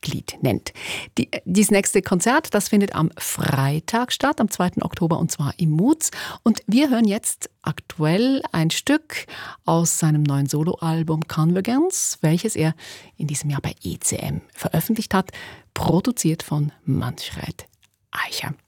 Lieblingslied nennt. Dieses nächste Konzert, das findet am Freitag statt, am 2. Oktober, und zwar im Muz. Und wir hören jetzt aktuell ein Stück aus seinem neuen Soloalbum Convergence, welches er in diesem Jahr bei ECM veröffentlicht hat, produziert von Manfred Eicher.